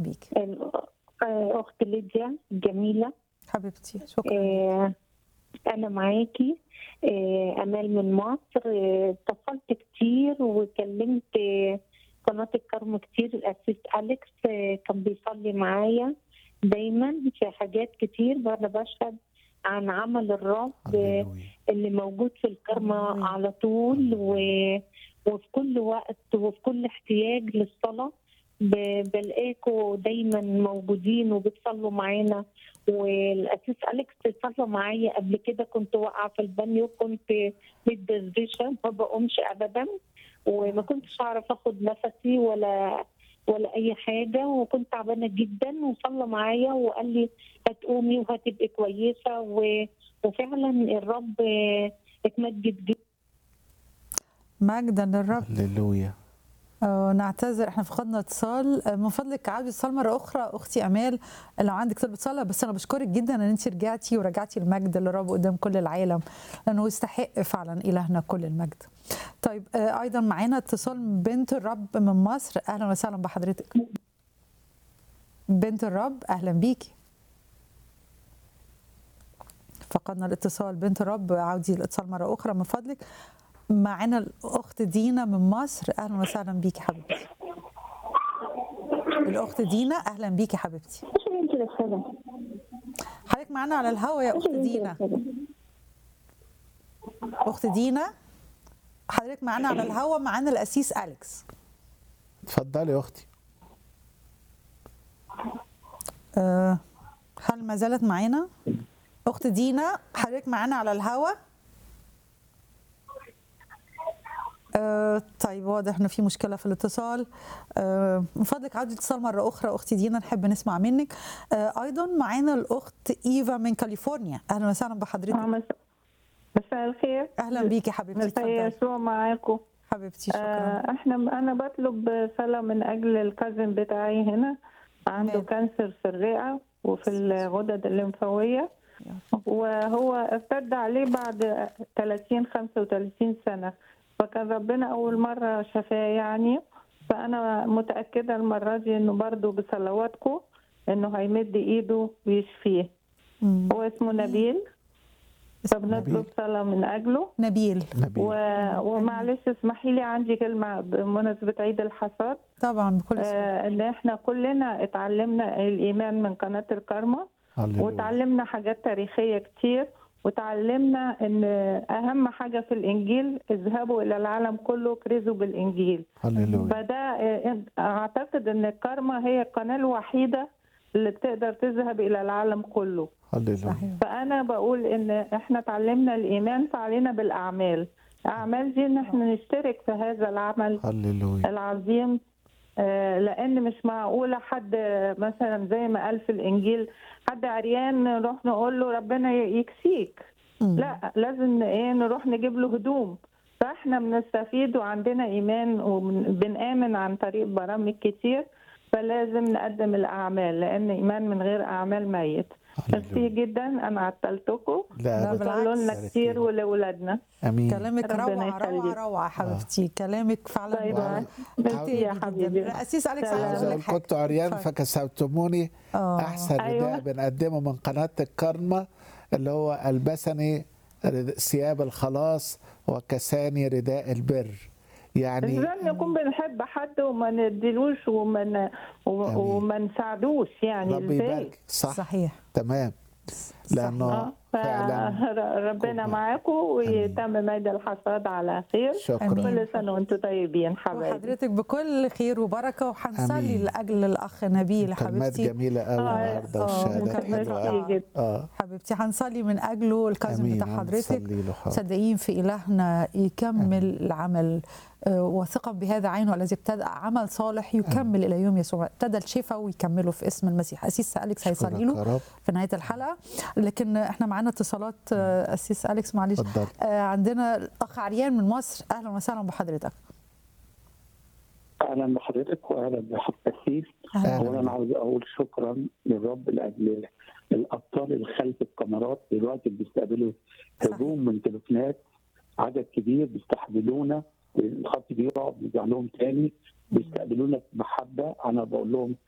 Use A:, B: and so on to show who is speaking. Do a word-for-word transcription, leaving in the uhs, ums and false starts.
A: بيك.
B: أخت ليديا جميلة
A: حبيبتي شكرا.
B: آه، أنا معاكي. آه، أمال من مصر. آه، اتصلت كتير وكلمت آه، قناة الكرم كتير. الأسيس أليكس آه، كان بيصلي معايا دايما في حاجات كتير. وأنا بشهد عن عمل الرب آه،
C: هللويا.
B: اللي موجود في الكرمة
A: هللويا.
B: على طول و...
C: هللويا.
B: وفي كل وقت وفي كل احتياج للصلاة ب- بلاقيكوا دايما موجودين وبتصلوا معانا. والاسيس اليكس صلى معايا قبل كده، كنت واقعه في البانيو، كنت متدشدشه ما بقومش ابدا، وما كنتش اعرف اخد نفسي ولا ولا اي حاجه، وكنت تعبانه جدا، وصلى معايا وقال لي هتقومي وهتبقي كويسه و... وفعلا الرب اتمجد جدا.
A: مجدا للرب.
C: هللويا.
A: آه، نعتذر احنا فقدنا اتصال. آه، من فضلك عاودي اتصال مره اخرى اختي امال لو عندك طلب صلاه. بس انا بشكرك جدا ان انت رجعتي ورجعتي المجد للرب قدام كل العالم، لانه يستحق فعلا الهنا كل المجد. طيب آه، ايضا معانا اتصال من بنت الرب من مصر. اهلا وسهلا بحضرتك بنت الرب، اهلا بيكي. فقدنا الاتصال بنت الرب، عاودي الاتصال مره اخرى من فضلك. معانا الاخت دينا من مصر. اهلا وسهلا بيكي حبيبتي. الاخت دينا اهلا بيكي حبيبتي. حضرتك معانا على الهوا يا اخت دينا. اخت دينا حضرتك معانا على الهوا، معانا القسيس أليكس.
C: اتفضلي يا اختي.
A: أه هل ما زالت معانا اخت دينا؟ حضرتك معانا على الهوا. أه طيب واضح انه في مشكله في الاتصال. أه من فضلك عودي اتصال مره اخرى اختي دينا، نحب نسمع منك. أه ايضا معانا الاخت ايفا من كاليفورنيا. اهلا وسهلا بحضرتك.
D: مساء الخير.
A: اهلا بيكي حبيبتي.
D: مساء
A: اتفضلي
D: يسوع معاكم
A: حبيبتي. شكرا.
D: آه احنا انا بطلب صلاه من اجل الكازن بتاعي هنا، عنده
A: مال.
D: كانسر في الرئه وفي الغدد الليمفاويه، وهو ارتد عليه بعد ثلاثين خمسة وثلاثين سنه، فكان ربنا اول مره شفاه يعني. فانا متاكده المره دي انه برضو بصلواتكم انه هيمد ايده ويشفيه.
A: مم.
D: هو اسمه نبيل، فبنطلب صلاة من أجله.
A: نبيل.
C: نبيل.
D: و... ومعلش اسمحي لي عندي كلمة بمناسبة عيد الحصاد.
A: طبعا بكل سهولة.
D: آه إن إحنا كلنا اتعلمنا الإيمان من قناة الكرمة،
C: هللويا.
D: وتعلمنا حاجات تاريخية كتير، وتعلمنا إن أهم حاجة في الإنجيل اذهبوا إلى العالم كله كرزوا بالإنجيل.
C: هللويا.
D: فده آه، أعتقد إن الكرمة هي القناة الوحيدة اللي بتقدر تذهب إلى العالم كله.
C: هللويا.
D: فأنا بقول إن إحنا تعلمنا الإيمان، فعلينا بالأعمال. الأعمال دي إن إحنا نشترك في هذا العمل
C: هللويا.
D: العظيم، آه، لأن مش معقولة حد مثلا زي ما قال في الإنجيل حد عريان نروح نقول له ربنا يكسيك.
A: مم.
D: لا، لازم إيه نروح نجيب له هدوم. فإحنا بنستفيد وعندنا إيمان وبنآمن عن طريق برامج كتير، فلازم نقدم الأعمال، لأن إيمان من غير أعمال ميت. ميرسي جدا، أنا عطلتكم.
C: لا
D: وصلوا لنا كتير ولأولادنا.
C: امين.
A: كلامك روعة روعة روعة حبيبتي. كلامك فعلا
D: طيب
A: روعة.
D: ميرسي يا
A: جداً.
D: حبيبي.
A: القسيس أليكس عايز
C: عايز
A: أقول
C: اقول
A: لك حاجة.
C: كنت عريان
A: اتفضل.
C: فكسوتموني.
A: آه.
C: احسن
D: أيوة.
C: رداء بنقدمه من قناه الكرمه اللي هو البسني رد- ثياب الخلاص وكساني رداء البر. يعني
D: ازاي نكون بنحب حد وما نديلوش وما ن- وما- وما نساعدوش يعني
C: ربي
D: ازاي؟
C: يبارك. صح.
A: صحيح.
C: تمام. لانه
D: اه
C: فعلا
D: فربنا معاكم ويتم عيد الحصاد على خير.
C: شكرا.
D: كل سنه وانتم طيبين حبايبي.
A: وحضرتك بكل خير وبركة، وحنصلي
C: آمين.
A: لأجل الأخ نبيل
C: كلمات
A: حبيبتي.
C: جميله قوي
D: آه،
C: النهارده
A: آه،
C: والشهادات
A: كلمات
C: حلوه
A: رائعة.
C: قوي. اه
A: حبيبتي هنصلي من أجله الكازم
C: امين.
A: بتاع حضرتك.
C: هنصلي له. حاضر.
A: صدقين في إلهنا يكمل العمل، آه، وثقا بهذا عينه الذي ابتدأ عمل صالح يكمل إلى يوم يسوع. ابتدى الشفاء ويكمله في اسم المسيح. أسيس أليكس هيصلي
C: شكرا يا
A: له
C: رب.
A: في نهاية الحلقة، لكن احنا معانا اتصالات. آه، أسيس أليكس معلش.
C: اتفضل.
A: آه، عندنا الأخ عريان من مصر. أهلا وسهلا بحضرتك.
E: اهلا بحضرتك واهلا بحضرتك.
A: أهلا.
E: اولا انا عاوز اقول شكرا للرب لاجل الابطال اللي خلف الكاميرات دلوقتي بيستقبلوا هجوم من تليفونات، عدد كبير بيستحملونا، الخط بيقع بيرجع لهم تاني، بيستقبلونا بمحبه. انا بقول لهم